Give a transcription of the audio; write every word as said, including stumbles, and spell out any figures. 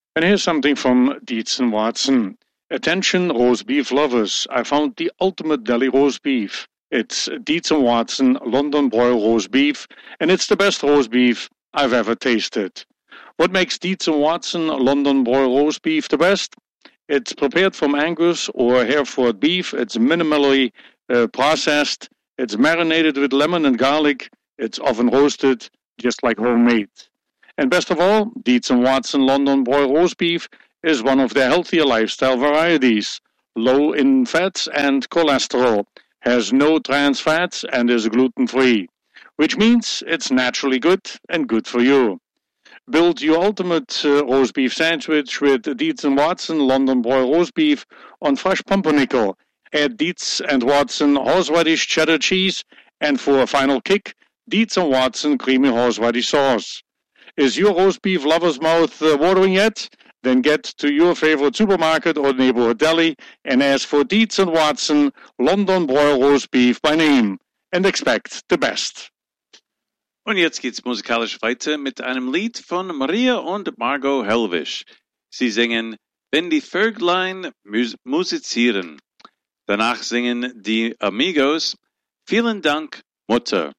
And here's something from Dietz and Watson. Attention, roast beef lovers. I found the ultimate deli roast beef. It's Dietz and Watson London broil roast beef, and it's the best roast beef I've ever tasted. What makes Dietz and Watson London broil roast beef the best? It's prepared from Angus or Hereford beef. It's minimally uh, processed. It's marinated with lemon and garlic. It's oven roasted, just like homemade. And best of all, Dietz and Watson London broil roast beef is one of their healthier lifestyle varieties. Low in fats and cholesterol, has no trans fats, and is gluten free, which means it's naturally good and good for you. Build your ultimate uh, roast beef sandwich with Dietz and Watson London broil roast beef on fresh pumpernickel. Add Dietz and Watson horseradish cheddar cheese, and for a final kick, Dietz and Watson creamy horseradish sauce. Is your roast beef lover's mouth uh, watering yet? Then get to your favorite supermarket or neighborhood deli and ask for Dietz and Watson London broil roast beef by name and expect the best. Und jetzt geht's musikalisch weiter mit einem Lied von Maria und Margot Helwisch. Sie singen Wenn die Vöglein mus- musizieren. Danach singen die Amigos Vielen Dank, Mutter.